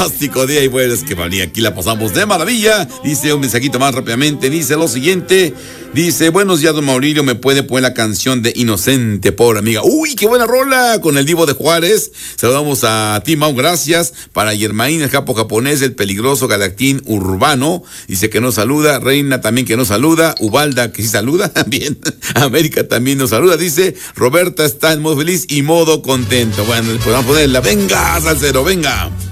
fantástico día y bueno, es que valía, aquí la pasamos de maravilla. Dice un mensajito más rápidamente, dice lo siguiente, dice, buenos días, don Maurilio, ¿me puede poner la canción de Inocente, pobre amiga? Uy, qué buena rola, con el Divo de Juárez. Saludamos a ti, Mau, gracias. Para Yermaín, el capo japonés, el peligroso Galactín Urbano, dice que nos saluda. Reina también que nos saluda. Ubalda que sí saluda, bien. América también nos saluda, dice. Roberta está en modo feliz y modo contento. Bueno, pues vamos a ponerla, venga, salsero, venga.